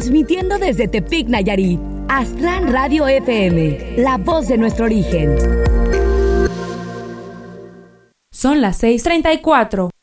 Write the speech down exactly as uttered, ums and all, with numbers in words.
Transmitiendo desde Tepic, Nayarit. Astran Radio F M, la voz de nuestro origen. Son las seis treinta y cuatro.